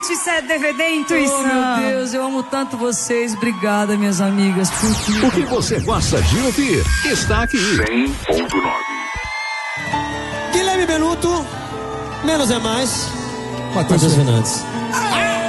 Isso é DVD Intuição. Oh, meu Deus, eu amo tanto vocês. Obrigada, minhas amigas, por tudo. O que você gosta de ouvir está aqui. 100.9. Guilherme Benuto, Menos é Mais. Matheus Fernandes.